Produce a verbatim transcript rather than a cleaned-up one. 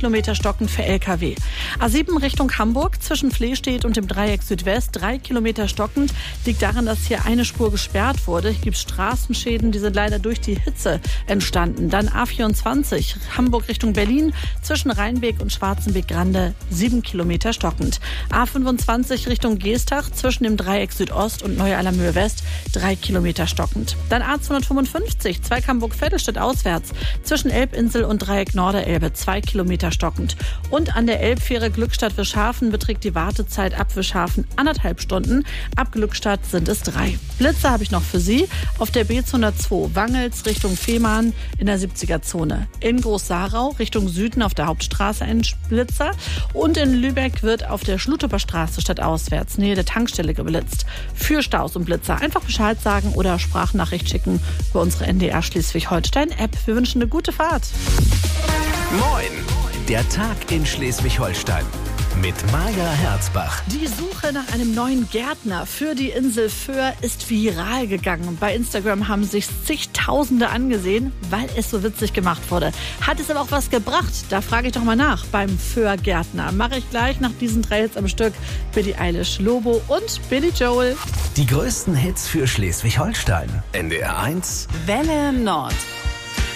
Kilometer stockend für L K W. A sieben Richtung Hamburg zwischen Flehstedt und dem Dreieck Südwest, drei Kilometer stockend. Liegt daran, dass hier eine Spur gesperrt wurde. Hier gibt es Straßenschäden, die sind leider durch die Hitze entstanden. Dann A vierundzwanzig Hamburg Richtung Berlin zwischen Rheinbeek und Schwarzenbeek-Grande, sieben Kilometer stockend. A fünfundzwanzig Richtung Geestach zwischen dem Dreieck Südost und Neu-Allermöhe West, drei Kilometer stockend. Dann A zweihundertfünfundfünfzig Zweig Hamburg-Vettelstedt auswärts zwischen Elbinsel und Dreieck Norderelbe, zwei Kilometer stockend. Und an der Elbfähre Glückstadt-Wischhafen beträgt die Wartezeit ab Wischhafen anderthalb Stunden. Ab Glückstadt sind es drei. Blitze habe ich noch für Sie auf der B zweihundertzwei Wangels Richtung Fehmarn in der siebziger-Zone. In Groß-Sarau Richtung Süden auf der Hauptstraße ein Blitzer. Und in Lübeck wird auf der Schlutoper Straße stadtauswärts Nähe der Tankstelle geblitzt. Für Staus und Blitzer einfach Bescheid sagen oder Sprachnachricht schicken über unsere N D R Schleswig-Holstein-App. Wir wünschen eine gute Fahrt. Moin, der Tag in Schleswig-Holstein mit Maja Herzbach. Die Suche nach einem neuen Gärtner für die Insel Föhr ist viral gegangen. Bei Instagram haben sich zigtausende angesehen, weil es so witzig gemacht wurde. Hat es aber auch was gebracht? Da frage ich doch mal nach beim Föhr Gärtner. Mache ich gleich nach diesen drei Hits am Stück. Billie Eilish, Lobo und Billy Joel. Die größten Hits für Schleswig-Holstein. N D R eins Welle Nord.